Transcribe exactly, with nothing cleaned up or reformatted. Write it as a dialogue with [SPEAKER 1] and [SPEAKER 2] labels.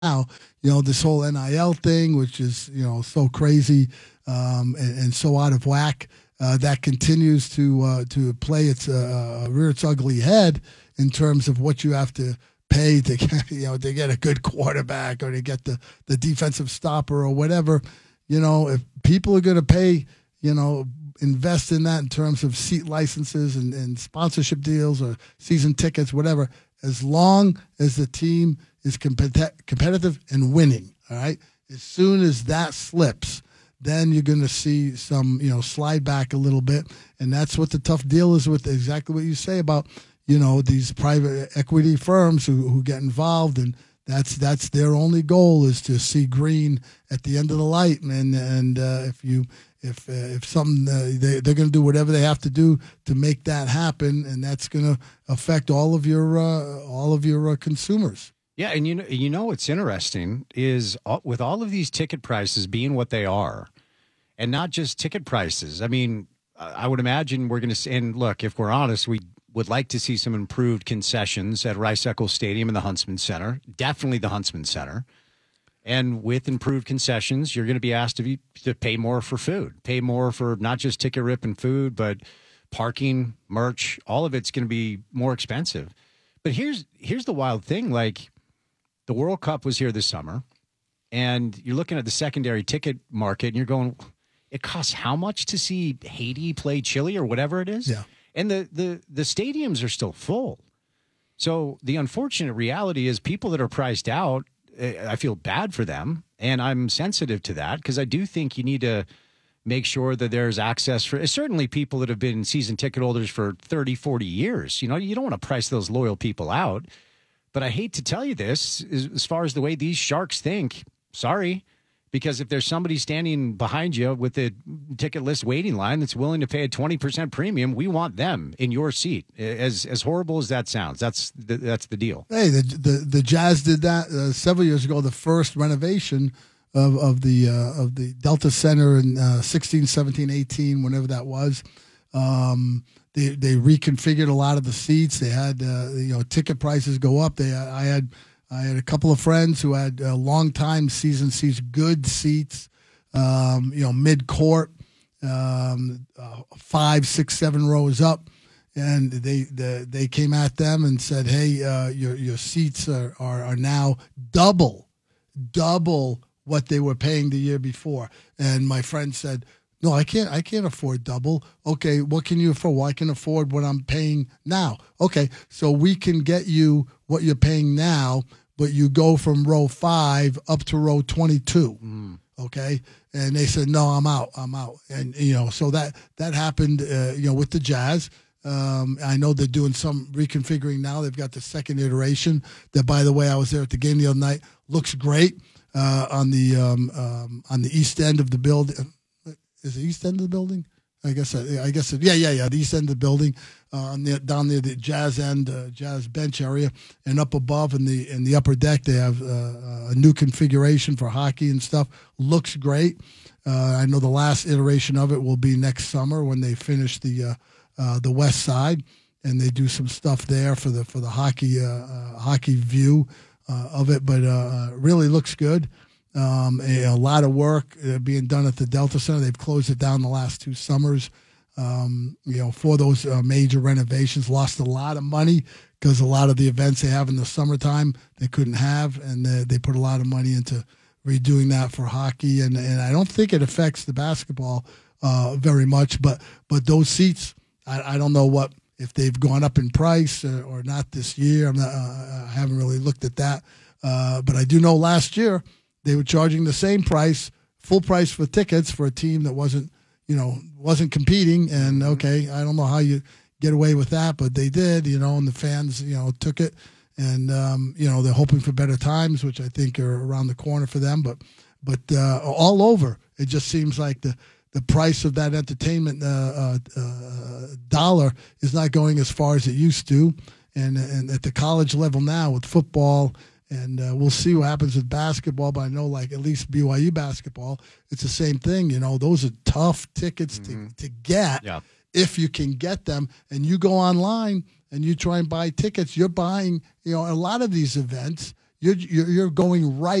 [SPEAKER 1] now, you know, this whole N I L thing, which is, you know, so crazy um, and, and so out of whack, uh, that continues to uh, to play its uh, rear its ugly head in terms of what you have to pay to get, you know, to get a good quarterback or to get the, the defensive stopper or whatever. You know, if people are going to pay, you know, invest in that in terms of seat licenses and, and sponsorship deals or season tickets, whatever, as long as the team is compet- competitive and winning, all right? As soon as that slips, then you're going to see some, you know, slide back a little bit. And that's what the tough deal is with exactly what you say about, you know, these private equity firms who, who get involved. And that's that's their only goal is to see green at the end of the light. And, and uh, if you if uh, if something, uh, they, they're going to do whatever they have to do to make that happen. And that's going to affect all of your, uh, all of your uh, consumers.
[SPEAKER 2] Yeah, and you know, you know what's interesting is all, with all of these ticket prices being what they are, and not just ticket prices. I mean, I would imagine we're going to see, and look, if we're honest, we would like to see some improved concessions at Rice-Eccles Stadium and the Huntsman Center, definitely the Huntsman Center. And with improved concessions, you're going to be asked to, be, to pay more for food, pay more for not just ticket rip and food, but parking, merch, all of it's going to be more expensive. But here's here's the wild thing, like, the World Cup was here this summer, and you're looking at the secondary ticket market, and you're going, it costs how much to see Haiti play Chile or whatever it is?
[SPEAKER 1] Yeah.
[SPEAKER 2] And the, the, the stadiums are still full. So the unfortunate reality is people that are priced out, I feel bad for them, and I'm sensitive to that because I do think you need to make sure that there's access for certainly people that have been season ticket holders for thirty, forty years. You know, you don't want to price those loyal people out. But I hate to tell you this, as far as the way these sharks think, sorry, because if there's somebody standing behind you with the ticket list waiting line that's willing to pay a twenty percent premium, we want them in your seat. As as horrible as that sounds, that's the, that's the deal.
[SPEAKER 1] Hey, the the, the Jazz did that uh, several years ago, the first renovation of, of the uh, of the Delta Center in uh, sixteen, seventeen, eighteen, whenever that was. Um They they reconfigured a lot of the seats. They had uh, you know ticket prices go up. They I had I had a couple of friends who had uh, long time season seats, good seats, um, you know mid court, um, uh, five, six, seven rows up, and they the, they came at them and said, "Hey, uh, your your seats are, are are now double, double what they were paying the year before." And my friend said, "No, I can't. I can't afford double." Okay, what can you afford? Well, I can afford what I'm paying now. Okay, so we can get you what you're paying now, but you go from row five up to row twenty-two. Mm. Okay, and they said, "No, I'm out. I'm out." And you know, so that that happened. Uh, you know, with the Jazz. Um, I know they're doing some reconfiguring now. They've got the second iteration. That, by the way, I was there at the game the other night. Looks great uh, on the um, um, on the east end of the building. Is the east end of the building? I guess. I guess. Yeah, yeah, yeah. The east end of the building, uh, on the, down near the Jazz end, uh, Jazz bench area, and up above in the in the upper deck, they have uh, a new configuration for hockey and stuff. Looks great. Uh, I know the last iteration of it will be next summer when they finish the uh, uh, the west side, and they do some stuff there for the for the hockey uh, uh, hockey view uh, of it. But uh, really looks good. Um, a, a lot of work uh, being done at the Delta Center. They've closed it down the last two summers, um, you know, for those uh, major renovations. Lost a lot of money because a lot of the events they have in the summertime they couldn't have, and they, they put a lot of money into redoing that for hockey. And, and I don't think it affects the basketball uh, very much, but but those seats, I, I don't know what if they've gone up in price or, or not this year. I'm not, uh, I haven't really looked at that, uh, but I do know last year they were charging the same price, full price for tickets for a team that wasn't, you know, wasn't competing. And okay, I don't know how you get away with that, but they did, you know, and the fans, you know, took it. And um, you know, they're hoping for better times, which I think are around the corner for them. But but uh, all over, it just seems like the the price of that entertainment uh, uh, uh, dollar is not going as far as it used to. And and at the college level now with football. And uh, we'll see what happens with basketball, but I know, like, at least B Y U basketball, it's the same thing. You know, those are tough tickets mm-hmm. to, to get yeah. if you can get them. And you go online and you try and buy tickets, you're buying, you know, a lot of these events, you're you're, you're going right